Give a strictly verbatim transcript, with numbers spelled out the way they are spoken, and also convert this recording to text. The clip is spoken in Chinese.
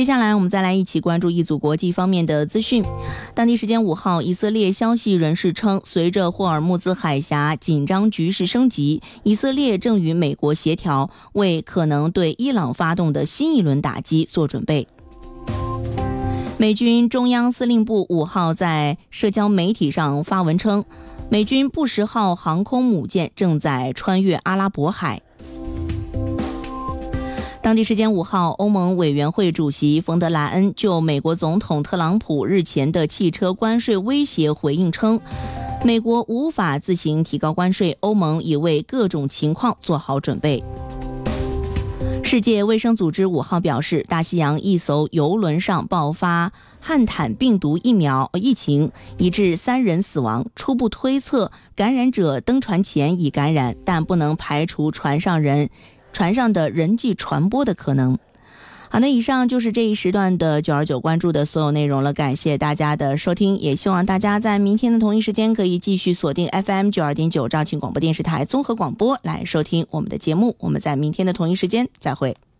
接下来我们再来一起关注一组国际方面的资讯。当地时间五号，以色列消息人士称，随着霍尔木兹海峡紧张局势升级，以色列正与美国协调，为可能对伊朗发动的新一轮打击做准备。美军中央司令部五号在社交媒体上发文称，美军布什号航空母舰正在穿越阿拉伯海。当地时间五号，欧盟委员会主席冯德莱恩就美国总统特朗普日前的汽车关税威胁回应称，美国无法自行提高关税，欧盟已为各种情况做好准备。世界卫生组织五号表示，大西洋一艘邮轮上爆发汉坦病毒疫苗疫情，已致三人死亡。初步推测，感染者登船前已感染，但不能排除船上人船上的人际传播的可能。好，那以上就是这一时段的九二九关注的所有内容了，感谢大家的收听，也希望大家在明天的同一时间可以继续锁定 F M 九二点九 肇庆广播电视台综合广播来收听我们的节目。我们在明天的同一时间再会。